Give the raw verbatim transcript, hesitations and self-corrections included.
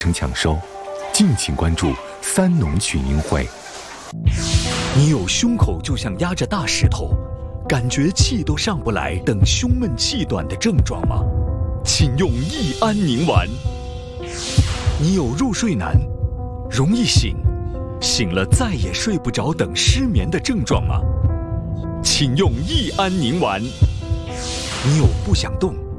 成抢收，敬请关注三农群英会。 你有胸口就像压着大石头，感觉气都上不来等胸闷气短的症状吗？请用益安宁丸。你有入睡难、容易醒、醒了再也睡不着等失眠的症状吗？请用益安宁丸。你有不想动、